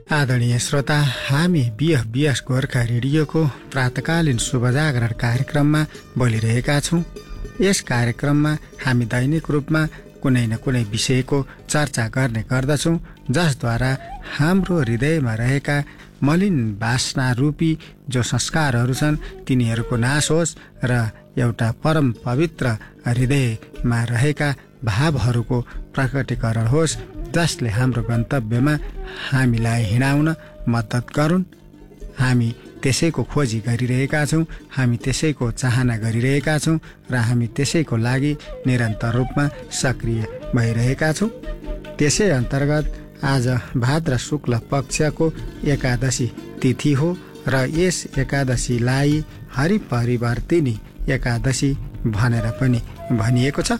आदरणीय श्रोता, हामी बिएस गोर्खा रेडियोको प्रातकालीन शुभजागरण कार्यक्रममा बोलिरहेका छौँ। यस कार्यक्रममा हामी दैनिक रूपमा कुनै न कुनै विषयको चर्चा गर्ने गर्दछौँ, जसद्वारा हाम्रो हृदयमा रहेका मलिन वासना रूपी जो संस्कारहरू छन् तिनीहरूको नाश होस् र एउटा परम पवित्र हृदयमा रहेका भावहरूको प्रकटीकरण होस्, जसले हाम्रो गन्तव्यमा हामीलाई हिँडाउन मद्दत गरून्। हामी त्यसैको खोजी गरिरहेका छौँ, हामी त्यसैको चाहना गरिरहेका छौँ र हामी त्यसैको लागि निरन्तर रूपमा सक्रिय भइरहेका छौँ। त्यसै अन्तर्गत आज भाद्र शुक्ल पक्षको एकादशी तिथि हो र यस एकादशीलाई हरिपरिवर्तिनी एकादशी भनेर पनि भनिएको छ।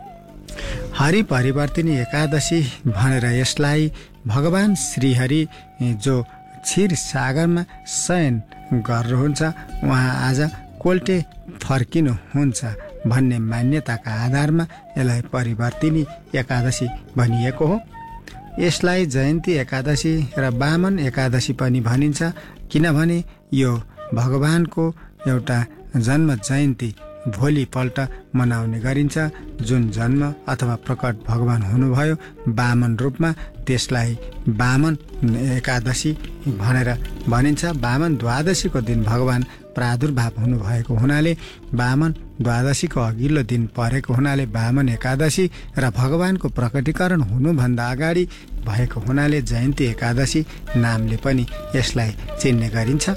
हरिपरिवर्तिनी एकादशी भनेर यसलाई भगवान श्रीहरि जो क्षीर सागरमा शयन गर्नुहुन्छ, उहाँ आज कोल्टे फर्किनुहुन्छ भन्ने मान्यताका आधारमा यसलाई परिवर्तिनी एकादशी भनिएको हो। यसलाई जयन्ती एकादशी र वामन एकादशी पनि भनिन्छ, किनभने यो भगवानको एउटा जन्म जयन्ती भोलिपल्ट मनाउने गरिन्छ। जुन जन्म अथवा प्रकट भगवान हुनुभयो वामन रूपमा, त्यसलाई वामन एकादशी भनेर भनिन्छ। वामन द्वादशीको दिन भगवान प्रादुर्भाव हुनुभएको हुनाले, वामन द्वादशीको अघिल्लो दिन परेको हुनाले वामन एकादशी र भगवानको प्रकटीकरण हुनुभन्दा अगाडि भएको हुनाले जयन्ती एकादशी नामले पनि यसलाई चिन्ने गरिन्छ।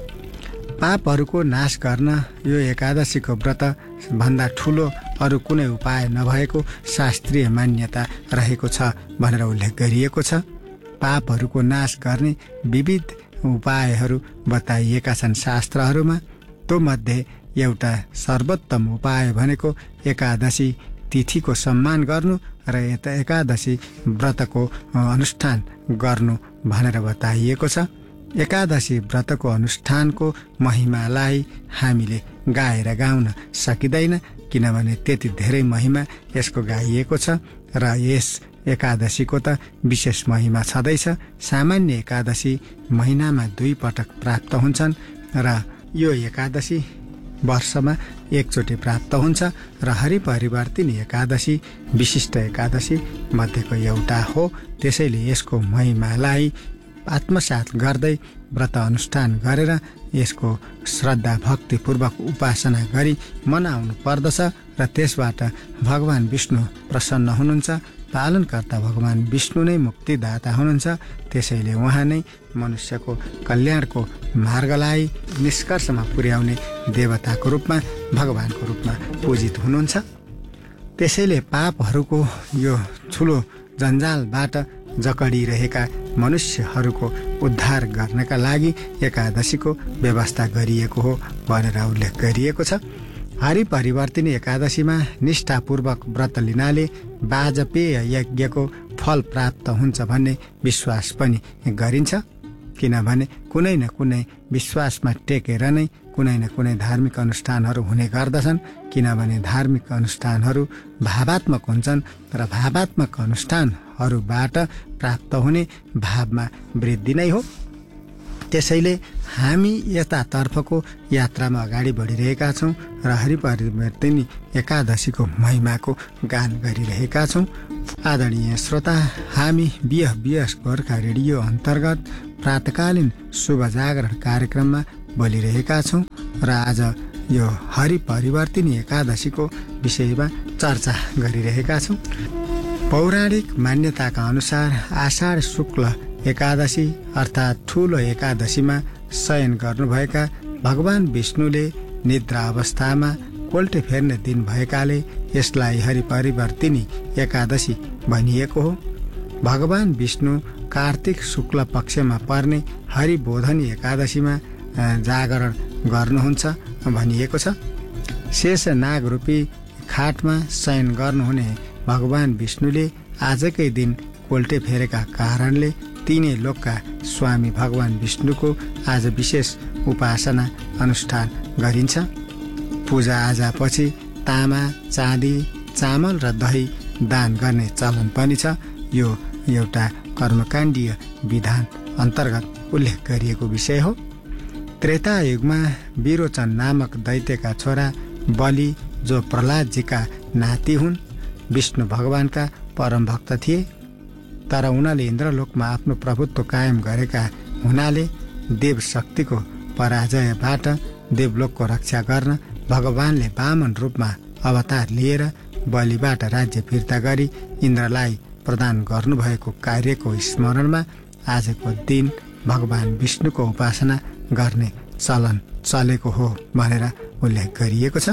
पापहरूको नाश गर्न यो एकादशीको व्रत भन्दा ठुलो अरू कुनै उपाय नभएको शास्त्रीय मान्यता रहेको छ भनेर उल्लेख गरिएको छ। पापहरूको नाश गर्ने विविध उपायहरू बताइएका छन् शास्त्रहरूमा। त्यो मध्ये एउटा सर्वोत्तम उपाय भनेको एकादशी तिथिको सम्मान गर्नु र एकादशी व्रतको अनुष्ठान गर्नु भनेर बताइएको छ। एकादशी व्रतको अनुष्ठानको महिमालाई हामीले गाएर गाउन सकिँदैन, किनभने त्यति धेरै महिमा यसको गाइएको छ र यस एकादशीको त विशेष महिमा छँदैछ। सामान्य एकादशी महिनामा 2 पटक प्राप्त हुन्छन् र यो एकादशी वर्षमा एकचोटि प्राप्त हुन्छ र हरिपरिवर्तिनी एकादशी विशिष्ट एकादशी मध्येको एउटा हो। त्यसैले यसको महिमालाई आत्मसात गर्दै व्रत अनुष्ठान गरेर यसको श्रद्धा भक्तिपूर्वक उपासना गरी मनाउनु पर्दछ र त्यसबाट भगवान विष्णु प्रसन्न हुनुहुन्छ। पालनकर्ता भगवान विष्णु नै मुक्तिदाता हुनुहुन्छ। त्यसैले उहाँ नै मनुष्यको कल्याणको मार्गलाई निष्कर्षमा पुर्याउने देवताको रूपमा, भगवानको रूपमा पूजित हुनुहुन्छ। त्यसैले पापहरूको यो ठुलो जन्जालबाट जकडिरहेका मनुष्यहरूको उद्धार गर्नका लागि एकादशीको व्यवस्था गरिएको हो भनेर उल्लेख गरिएको छ। हरिपरिवर्तिनी एकादशीमा निष्ठापूर्वक व्रत लिनाले वाजपेय यज्ञको फल प्राप्त हुन्छ भन्ने विश्वास पनि गरिन्छ, किनभने कुनै न कुनै विश्वासमा टेकेर नै कुनै न कुनै धार्मिक अनुष्ठानहरू हुने गर्दछन्। किनभने धार्मिक अनुष्ठानहरू भावात्मक हुन्छन् र भावात्मक अनुष्ठानहरूबाट प्राप्त हुने भावमा वृद्धि नै हो। त्यसैले हामी यतातर्फको यात्रामा अगाडि बढिरहेका छौँ र हरिपरिवर्तिनी एकादशीको महिमाको गान गरिरहेका छौँ। आदरणीय श्रोता, हामी बिएस गोर्खा रेडियो अन्तर्गत प्रातकालीन शुभ जागरण कार्यक्रममा बोलिरहेका छौँ र आज यो हरिपरिवर्तिनी एकादशीको विषयमा चर्चा गरिरहेका छौँ। पौराणिक मान्यताका अनुसार आषाढ शुक्ल एकादशी अर्थात् ठुलो एकादशीमा शयन गर्नुभएका भगवान विष्णुले निद्रा अवस्थामा कोल्टे फेर्ने दिन भएकाले यसलाई हरिपरिवर्तिनी एकादशी भनिएको हो। भगवान विष्णु कार्तिक शुक्ल पक्षमा पर्ने हरिबोधनी एकादशीमा जागरण गर्नुहुन्छ भनिएको छ। शेष नाग रूपी खाटमा शयन गर्नुहुने भगवान विष्णुले आजकै दिन कोल्टे फेरेका कारणले तीनै लोकका स्वामी भगवान विष्णुको आज विशेष उपासना अनुष्ठान गरिन्छ। पूजा आजापछि तामा, चाँदी, चामल र दही दान गर्ने चलन पनि छ। यो एउटा कर्मकाण्डीय विधान अन्तर्गत उल्लेख गरिएको विषय हो। त्रेता युगमा विरोचन नामक दैत्यका छोरा बलि, जो प्रहलादजीका नाति हुन्, विष्णु भगवानका परम भक्त थिए। तर उनले इन्द्रलोकमा आफ्नो प्रभुत्व कायम गरेका हुनाले देव शक्तिको पराजयबाट देवलोकको रक्षा गर्न भगवानले वामन रूपमा अवतार लिएर बलिबाट राज्य फिर्ता गरी इन्द्रलाई प्रदान गर्नुभएको कार्यको स्मरणमा आजको दिन भगवान विष्णुको उपासना गर्ने चलन चलेको हो भनेर उल्लेख गरिएको छ।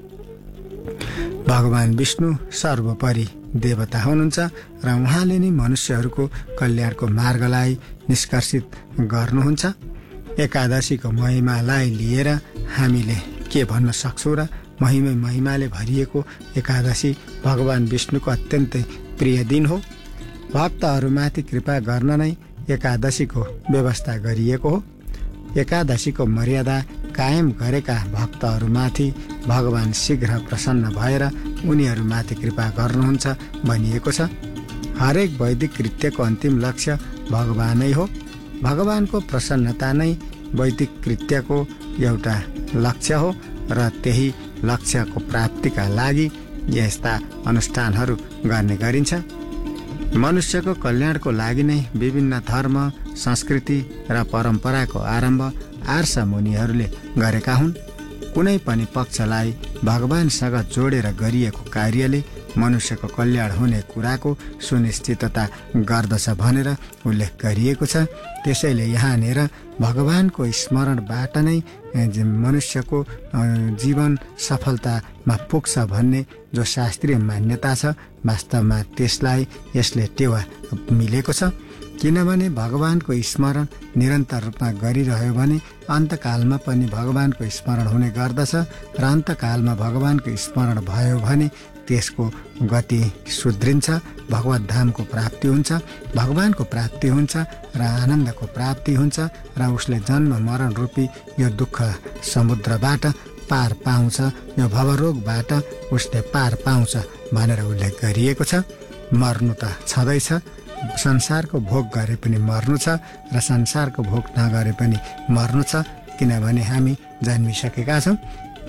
भगवान विष्णु सर्वोपरि देवता हुनुहुन्छ र उहाँले नै मनुष्यहरूको कल्याणको मार्गलाई निष्कर्षित गर्नुहुन्छ। एकादशीको महिमालाई लिएर हामीले के भन्न सक्छौँ र महिमाले भरिएको एकादशी भगवान विष्णुको अत्यन्तै प्रिय दिन हो। भक्तहरूमाथि कृपा गर्न नै एकादशीको व्यवस्था गरिएको हो। एकादशीको मर्यादा कायम गरेका भक्तहरूमाथि भगवान शीघ्र प्रसन्न भएर उनीहरूमाथि कृपा गर्नुहुन्छ भनिएको छ। हरेक वैदिक कृत्यको अन्तिम लक्ष्य भगवानै हो। भगवानको प्रसन्नता नै वैदिक कृत्यको एउटा लक्ष्य हो र त्यही लक्ष्यको प्राप्तिका लागि यस्ता अनुष्ठानहरू गर्ने गरिन्छ। मनुष्यको कल्याणको लागि नै विभिन्न धर्म, संस्कृति र परम्पराको आरम्भ आर्ष मुनिहरूले गरेका हुन्। कुनै पनि पक्षलाई भगवानसँग जोडेर गरिएको कार्यले मनुष्यको कल्याण हुने कुराको सुनिश्चितता गर्दछ भनेर उल्लेख गरिएको छ। त्यसैले यहाँनिर भगवानको स्मरणबाट नै मनुष्यको जीवन सफलतामा पुग्छ भन्ने जो शास्त्रीय मान्यता छ, वास्तवमा त्यसलाई यसले टेवा मिलेको छ। किनभने भगवानको स्मरण निरन्तर रूपमा गरिरह्यो भने अन्तकालमा पनि भगवानको स्मरण हुने गर्दछ र अन्तकालमा भगवानको स्मरण भयो भने त्यसको गति सुध्रिन्छ, भगवत धामको प्राप्ति हुन्छ, भगवानको प्राप्ति हुन्छ र आनन्दको प्राप्ति हुन्छ र उसले जन्म मरण रूपी यो दुःख समुद्रबाट पार पाउँछ, यो भवरोगबाट उसले पार पाउँछ भनेर उल्लेख गरिएको छ। मर्नु त छँदैछ, संसारको भोग गरे पनि मर्नु छ र संसारको भोग नगरे पनि मर्नु छ, किनभने हामी जन्मिसकेका छौँ।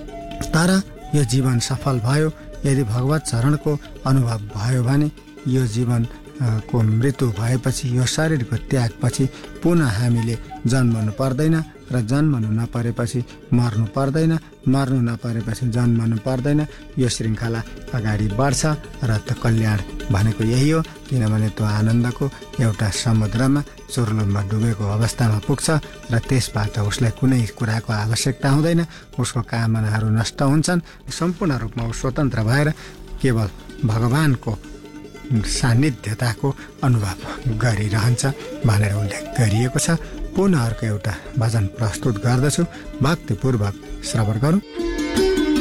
तर यो जीवन सफल भयो यदि भगवत चरणको अनुभव भयो भने यो जीवनको मृत्यु भएपछि, यो शरीरको त्यागपछि पुनः हामीले जन्मनु पर्दैन र जन्मनु नपरेपछि मर्नु पर्दैन, मर्नु नपरेपछि जन्मनु पर्दैन। यो श्रृङ्खला अगाडि बढ्छ र त कल्याण भनेको यही हो। किनभने त्यो आनन्दको एउटा समुद्रमा चुर्लुममा डुबेको अवस्थामा पुग्छ र त्यसबाट उसलाई कुनै कुराको आवश्यकता हुँदैन, उसको कामनाहरू नष्ट हुन्छन्, सम्पूर्ण रूपमा ऊ स्वतन्त्र भएर केवल भगवानको सान्निध्यताको अनुभव गरिरहन्छ भनेर उल्लेख गरिएको छ। पुनः अर्को एउटा भजन प्रस्तुत गर्दछु, भक्तिपूर्वक श्रवण गरौँ।